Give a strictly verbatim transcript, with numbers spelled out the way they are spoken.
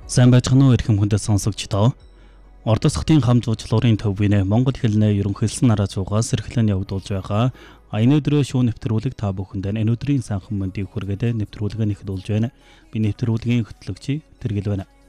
Сайн байцгаана уу эрхэм хүндэт сонсогчдоо. Ордос хотын хам жуулчлалын төвийн Монгол хэлний ерөнхийлсөн нараа зуугаас эрхлэн явагдуулж байгаа аяны өдрөө шүүн нэвтрүүлэг та бүхэнд энэ өдрийн санхан мэндийг хүргээд нэвтрүүлгээ нэхлүүлж байна. Би нэвтрүүлгийн хөтлөгч Тэргэл байна.